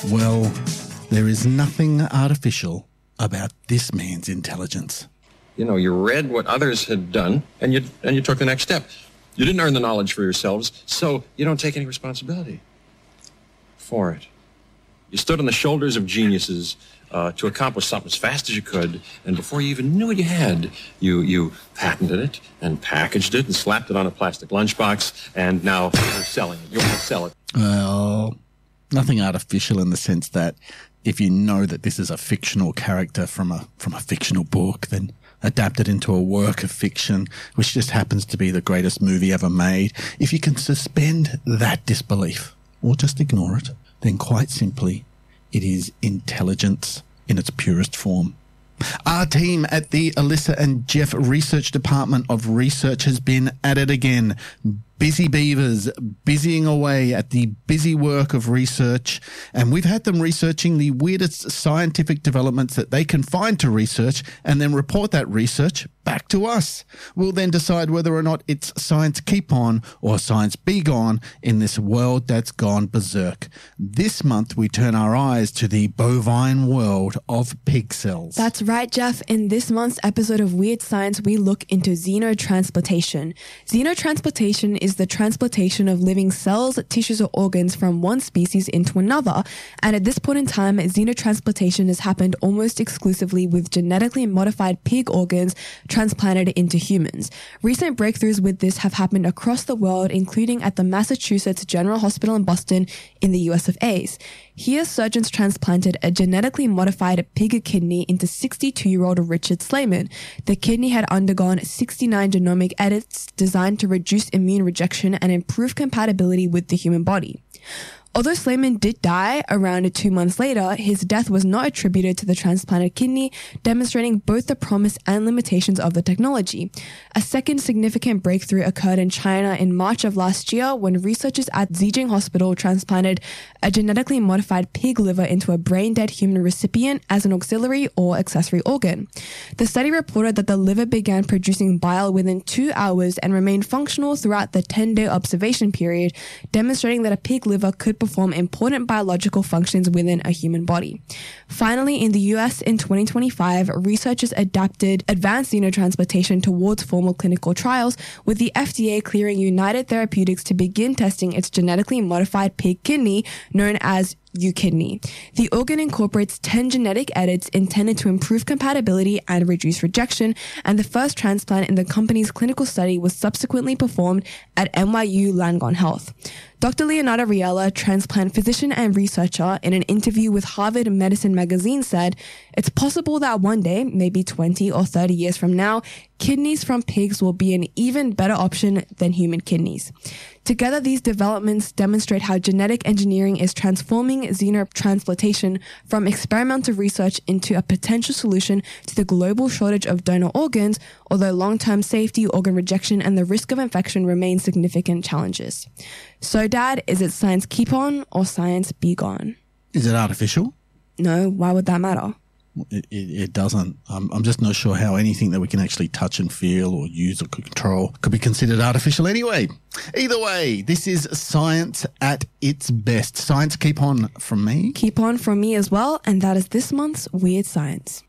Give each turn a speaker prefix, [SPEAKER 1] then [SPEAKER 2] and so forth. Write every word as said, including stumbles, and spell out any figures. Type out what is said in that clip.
[SPEAKER 1] Well, there is nothing artificial about this man's intelligence.
[SPEAKER 2] You know, you read what others had done, and you and you took the next step. You didn't earn the knowledge for yourselves, so you don't take any responsibility for it. You stood on the shoulders of geniuses uh, to accomplish something as fast as you could, and before you even knew what you had, you you patented it and packaged it and slapped it on a plastic lunchbox, and now you're selling it. You're going to sell it.
[SPEAKER 1] Well, nothing artificial in the sense that if you know that this is a fictional character from a from a fictional book, then adapted into a work of fiction, which just happens to be the greatest movie ever made, if you can suspend that disbelief or just ignore it, then quite simply, it is intelligence in its purest form. Our team at the Alyssa and Jeff Research Department of Research has been at it again. Busy beavers, busying away at the busy work of research, and we've had them researching the weirdest scientific developments that they can find to research and then report that research back to us. We'll then decide whether or not it's science keep on or science be gone in this world that's gone berserk. This month, we turn our eyes to the bovine world of pig cells.
[SPEAKER 3] That's right, Jeff. In this month's episode of Weird Science, we look into xenotransplantation. Xenotransplantation is the transplantation of living cells, tissues, or organs from one species into another. And at this point in time, xenotransplantation has happened almost exclusively with genetically modified pig organs transplanted into humans. Recent breakthroughs with this have happened across the world, including at the Massachusetts General Hospital in Boston in the U S of A. Here, surgeons transplanted a genetically modified pig kidney into sixty-two-year-old Richard Slayman. The kidney had undergone sixty-nine genomic edits designed to reduce immune rejection and improve compatibility with the human body. Although Slayman did die around two months later, his death was not attributed to the transplanted kidney, demonstrating both the promise and limitations of the technology. A second significant breakthrough occurred in China in March of last year when researchers at Zhejiang Hospital transplanted a genetically modified pig liver into a brain-dead human recipient as an auxiliary or accessory organ. The study reported that the liver began producing bile within two hours and remained functional throughout the ten-day observation period, demonstrating that a pig liver could perform important biological functions within a human body. Finally, in the U S in twenty twenty-five, researchers adapted advanced xenotransplantation towards formal clinical trials, with the F D A clearing United Therapeutics to begin testing its genetically modified pig kidney known as UKidney. The organ incorporates ten genetic edits intended to improve compatibility and reduce rejection, and the first transplant in the company's clinical study was subsequently performed at N Y U Langone Health. Doctor Leonardo Riella, transplant physician and researcher, in an interview with Harvard Medicine magazine said, "It's possible that one day, maybe twenty or thirty years from now, kidneys from pigs will be an even better option than human kidneys." Together, these developments demonstrate how genetic engineering is transforming xenotransplantation from experimental research into a potential solution to the global shortage of donor organs, although long-term safety, organ rejection, and the risk of infection remain significant challenges. So, Dad, is it science keep on or science be gone?
[SPEAKER 1] Is it artificial?
[SPEAKER 3] No, why would that matter?
[SPEAKER 1] It, it, it doesn't. I'm, I'm just not sure how anything that we can actually touch and feel or use or control could be considered artificial anyway. Either way, this is science at its best. Science keep on from me.
[SPEAKER 3] Keep on from me as well, and that is this month's Weird Science.